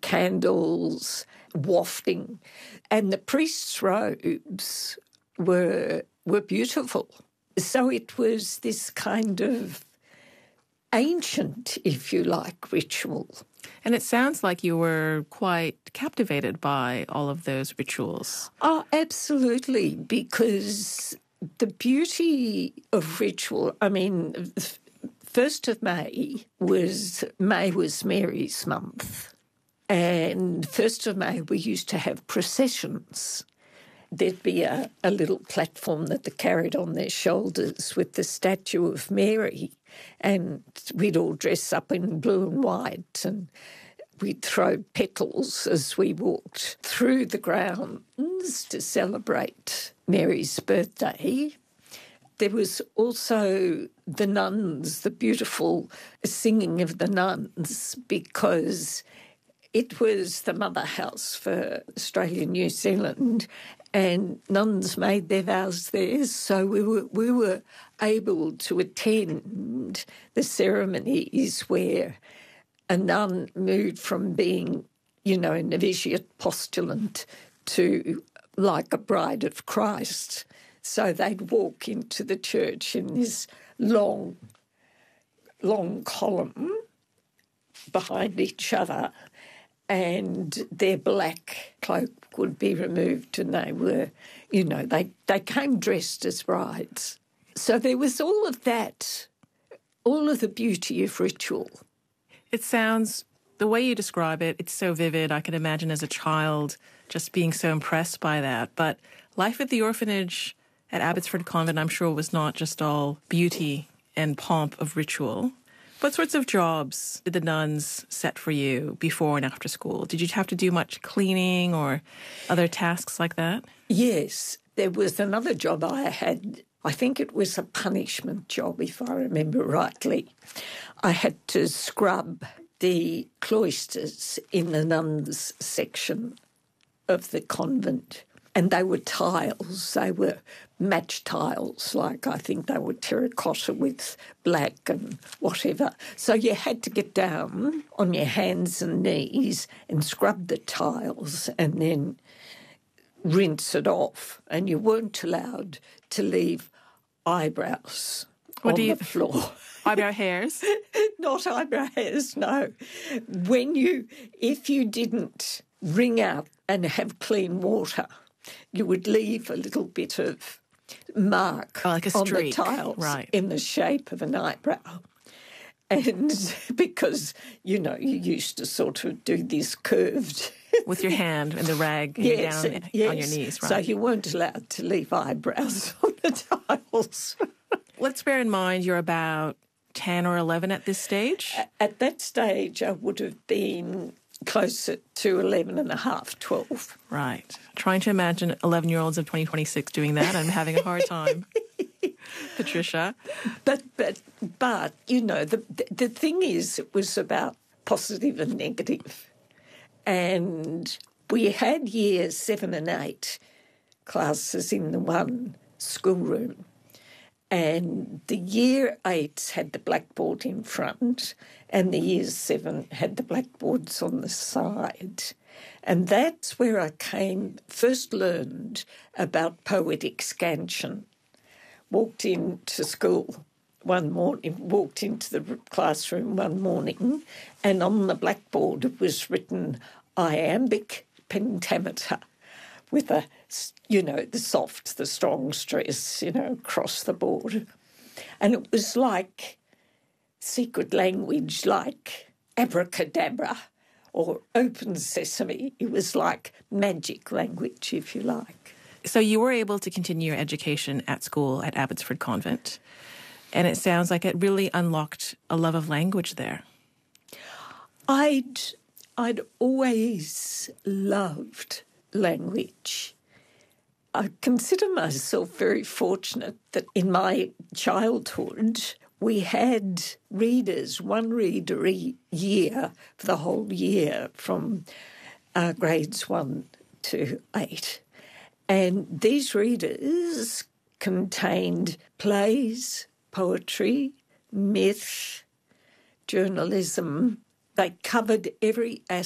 candles wafting, and the priests' robes were beautiful. So it was this kind of ancient, if you like, ritual. And it sounds like you were quite captivated by all of those rituals. Oh, absolutely, because the beauty of ritual, I mean, 1st of May was Mary's month. And 1st of May we used to have processions. There'd be a little platform that they carried on their shoulders with the statue of Mary, and we'd all dress up in blue and white, and we'd throw petals as we walked through the grounds to celebrate Mary's birthday. There was also the nuns, the beautiful singing of the nuns, because it was the mother house for Australia and New Zealand, and nuns made their vows there, so we were able to attend the ceremonies where a nun moved from being, a novitiate postulant to like a bride of Christ. So they'd walk into the church in this long column behind each other, and their black cloak would be removed, and they were, they came dressed as brides. So there was all of that, all of the beauty of ritual. It sounds, the way you describe it, it's so vivid. I can imagine as a child just being so impressed by that. But life at the orphanage at Abbotsford Convent, I'm sure, was not just all beauty and pomp of ritual. What sorts of jobs did the nuns set for you before and after school? Did you have to do much cleaning or other tasks like that? Yes, there was another job I had. I think it was a punishment job, if I remember rightly. I had to scrub the cloisters in the nuns' section of the convent. And they were tiles. They were match tiles, like I think they were terracotta with black and whatever. So you had to get down on your hands and knees and scrub the tiles and then rinse it off. And you weren't allowed to leave eyebrows on the floor. Eyebrow hairs? Not eyebrow hairs, no. If you didn't wring out and have clean water, you would leave a little bit of mark like a streak, on the tiles, right, in the shape of an eyebrow. And because, you used to sort of do this curved... with your hand and the rag yes, down on your knees, right? So you weren't allowed to leave eyebrows on the tiles. Let's bear in mind you're about 10 or 11 at this stage. At that stage, I would have been closer to 11 and a half, 12. Right. Trying to imagine 11-year-olds of 2026 doing that. I'm having a hard time. Patricia. But the thing is, it was about positive and negative. And we had year 7 and 8 classes in the one schoolroom. And the year 8s had the blackboard in front, and the year 7 had the blackboards on the side. And that's where I first learned about poetic scansion. Walked into the classroom one morning, and on the blackboard it was written iambic pentameter, with the soft, the strong stress, across the board. And it was like secret language, like abracadabra or open sesame. It was like magic language, if you like. So you were able to continue your education at school at Abbotsford Convent, and it sounds like it really unlocked a love of language there. I'd always loved language. I consider myself very fortunate that in my childhood we had readers, one reader a year for the whole year from grades 1 to 8. And these readers contained plays, poetry, myth, journalism. They covered every aspect